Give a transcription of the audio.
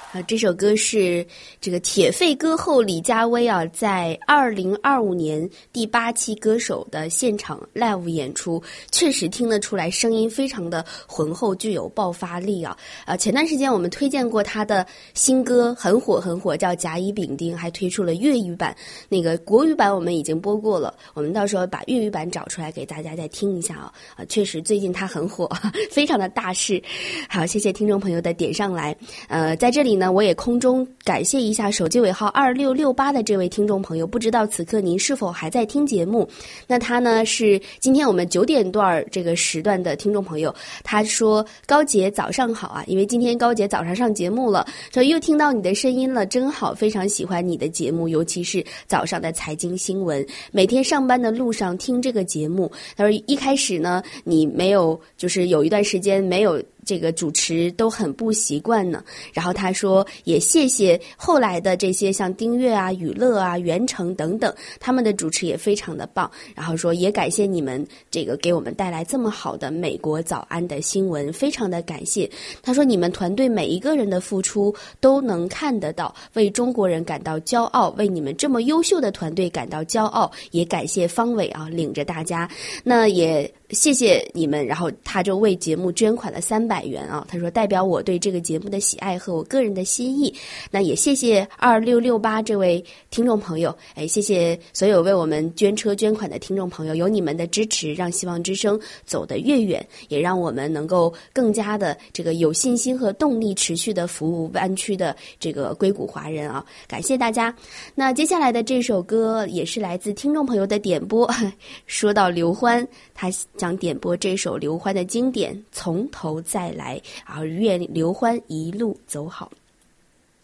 这首歌是这个铁肺歌后李佳薇啊，在2025年第8期歌手的现场 live 演出，确实听得出来声音非常的浑厚，具有爆发力啊。前段时间我们推荐过他的新歌，很火，叫《甲乙丙丁》，还推出了粤语版，那个国语版我们已经播过了，我们到时候把粤语版找出来给大家再听一下啊。确实最近他很火，非常的大势。好，谢谢听众朋友的点上来。在这里呢，我也空中感谢一下手机尾号2668的这位听众朋友，不知道此刻您是否还在听节目？那他呢是今天我们9点段这个时段的听众朋友，他说高姐早上好啊，因为今天高姐早上上节目了，所以又听到你的声音了，真好，非常喜欢你的节目，尤其是早上的财经新闻，每天上班的路上听这个节目。他说一开始呢，你没有，就是有一段时间没有这个主持都很不习惯呢，然后他说也谢谢后来的这些像丁月啊、雨乐啊、袁成等等，他们的主持也非常的棒，然后说也感谢你们这个给我们带来这么好的美国早安的新闻，非常的感谢。他说你们团队每一个人的付出都能看得到，为中国人感到骄傲，为你们这么优秀的团队感到骄傲，也感谢方伟啊领着大家，那也谢谢你们。然后他就为节目捐款了300元啊，他说代表我对这个节目的喜爱和我个人的心意。那也谢谢2668这位听众朋友，谢谢所有为我们捐车捐款的听众朋友，有你们的支持，让希望之声走得越远，也让我们能够更加的这个有信心和动力持续的服务湾区的这个硅谷华人啊，感谢大家。那接下来的这首歌也是来自听众朋友的点播，说到刘欢，他想点播这首刘欢的经典《从头再来》，然后愿刘欢一路走好。